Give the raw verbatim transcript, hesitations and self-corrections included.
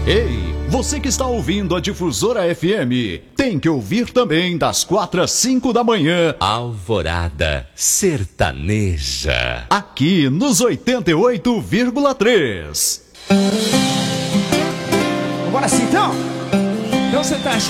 Ei, você que está ouvindo a Difusora F M, tem que ouvir também das quatro às cinco da manhã. Alvorada Sertaneja. Aqui nos oitenta e oito vírgula três. Agora sim, então. Então você tá achando